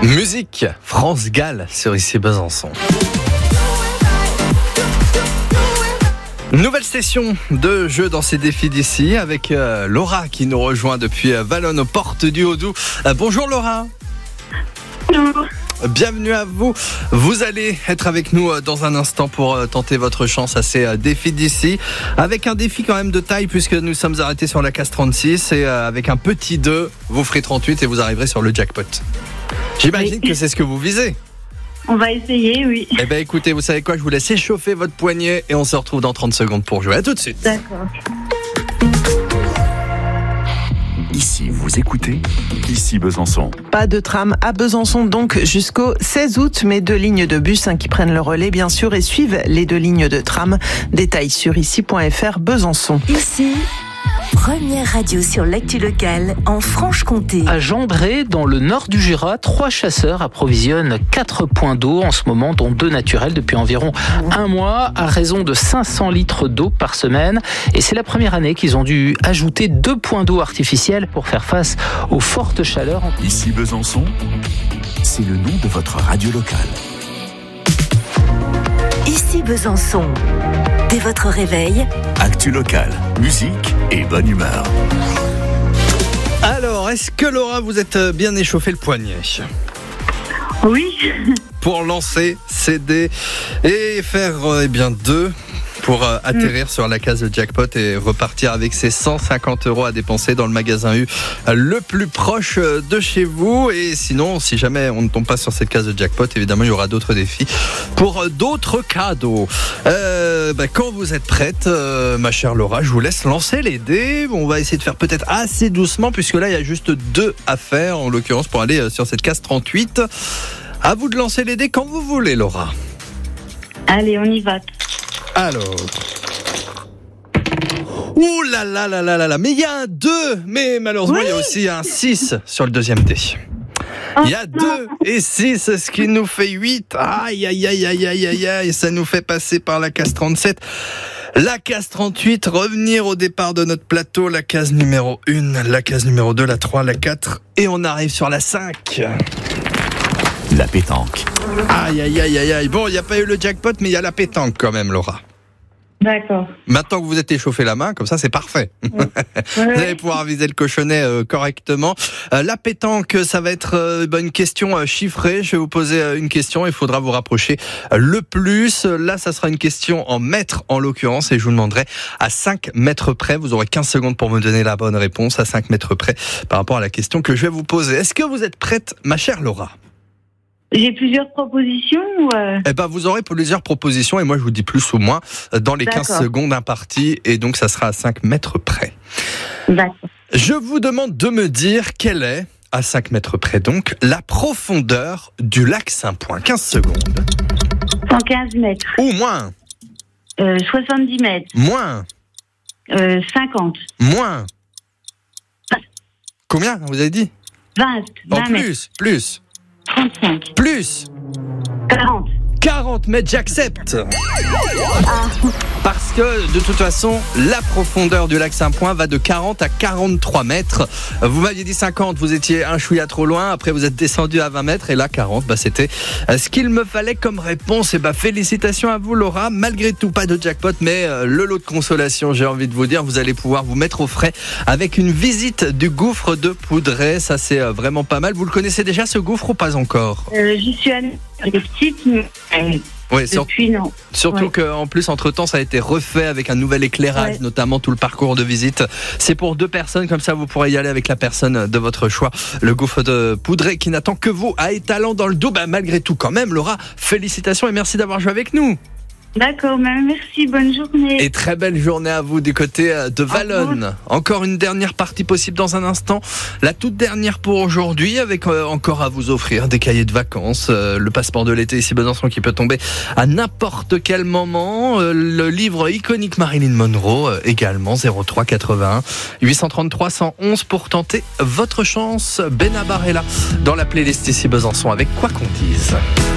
Musique, France Gall sur ici Besançon. Nouvelle session de jeu dans ces défis d'ici avec Laura qui nous rejoint depuis Valognes aux portes du Haut-Doubs. Bonjour Laura. Bonjour. Bienvenue à vous. Vous allez être avec nous dans un instant pour tenter votre chance à ces défis d'ici. Avec un défi quand même de taille puisque nous sommes arrêtés sur la case 36 et avec un petit 2, vous ferez 38 et vous arriverez sur le jackpot. J'imagine que c'est ce que vous visez. On va essayer, oui. Eh bien écoutez, vous savez quoi, je vous laisse échauffer votre poignet et on se retrouve dans 30 secondes pour jouer. À tout de suite. D'accord. Ici, vous écoutez Ici Besançon. Pas de tram à Besançon donc jusqu'au 16 août, mais 2 lignes de bus qui prennent le relais bien sûr et suivent les 2 lignes de tram. Détails sur ici.fr Besançon. Ici, première radio sur l'actu locale en Franche-Comté. À Gendré, dans le nord du Jura, 3 chasseurs approvisionnent 4 points d'eau en ce moment, dont 2 naturels depuis environ 1 mois, à raison de 500 litres d'eau par semaine. Et c'est la première année qu'ils ont dû ajouter 2 points d'eau artificiels pour faire face aux fortes chaleurs. Ici Besançon, c'est le nom de votre radio locale. Ici Besançon. Dès votre réveil, Actu locale, musique et bonne humeur. Alors, est-ce que Laura, vous êtes bien échauffé le poignet ? Oui. Pour lancer, céder et faire 2 pour atterrir sur la case de jackpot et repartir avec ces 150 € à dépenser dans le magasin U le plus proche de chez vous. Et sinon, si jamais on ne tombe pas sur cette case de jackpot, évidemment, il y aura d'autres défis pour d'autres cadeaux. Quand vous êtes prête, ma chère Laura, je vous laisse lancer les dés. On va essayer de faire peut-être assez doucement puisque là, il y a juste 2 à faire, en l'occurrence, pour aller sur cette case 38. À vous de lancer les dés quand vous voulez, Laura. Allez, on y va. Alors. Ouh là là là là là là. Mais il y a un 2. Mais malheureusement, il y a aussi un 6 sur le deuxième dé. Il y a 2 et 6, ce qui nous fait 8. Aïe, aïe, aïe, aïe, aïe, aïe, aïe. Ça nous fait passer par la case 37. La case 38, revenir au départ de notre plateau. La case numéro 1, la case numéro 2, la 3, la 4. Et on arrive sur la 5. La pétanque. Aïe, aïe, aïe, aïe, aïe. Bon, il n'y a pas eu le jackpot, mais il y a la pétanque quand même, Laura. D'accord. Maintenant que vous êtes échauffé la main, comme ça, c'est parfait. Ouais. Vous allez pouvoir viser le cochonnet correctement. La pétanque, ça va être une question chiffrée. Je vais vous poser une question. Il faudra vous rapprocher le plus. Là, ça sera une question en mètres, en l'occurrence, et je vous demanderai à 5 mètres près. Vous aurez 15 secondes pour me donner la bonne réponse à 5 mètres près par rapport à la question que je vais vous poser. Est-ce que vous êtes prête, ma chère Laura ? J'ai plusieurs propositions ou vous aurez plusieurs propositions et moi je vous dis plus ou moins dans les D'accord. 15 secondes imparties et donc ça sera à 5 mètres près. D'accord. Je vous demande de me dire quelle est, à 5 mètres près donc, la profondeur du lac Saint-Point. 15 secondes. 115 mètres. Ou moins. 70 mètres. Moins. 50. Moins. Combien vous avez dit ? 20 mètres. Plus. 35. Plus. 40. 40 mètres, j'accepte. Parce que, de toute façon, la profondeur du lac Saint-Point va de 40 à 43 mètres. Vous m'aviez dit 50, vous étiez un chouïa trop loin. Après, vous êtes descendu à 20 mètres. Et là, 40, c'était ce qu'il me fallait comme réponse. Et félicitations à vous, Laura. Malgré tout, pas de jackpot, mais le lot de consolation, j'ai envie de vous dire, vous allez pouvoir vous mettre au frais avec une visite du gouffre de Poudret. Ça, c'est vraiment pas mal. Vous le connaissez déjà, ce gouffre, ou pas encore ? J'y suis allée avec petite, mais Oui, depuis, non. Surtout qu'en plus, entre-temps, ça a été refait avec un nouvel éclairage, notamment tout le parcours de visite. C'est pour 2 personnes, comme ça vous pourrez y aller avec la personne de votre choix. Le gouffre de Poudret qui n'attend que vous à étalant dans le dos. Malgré tout quand même, Laura, félicitations et merci d'avoir joué avec nous. D'accord, merci, bonne journée. Et très belle journée à vous du côté de Valognes. Encore une dernière partie possible dans un instant. La toute dernière pour aujourd'hui, avec encore à vous offrir des cahiers de vacances, le passeport de l'été ici Besançon qui peut tomber à n'importe quel moment, le livre iconique Marilyn Monroe également, 03 81 833 111 pour tenter votre chance. Benabar est là dans la playlist ici Besançon avec Quoi qu'on dise.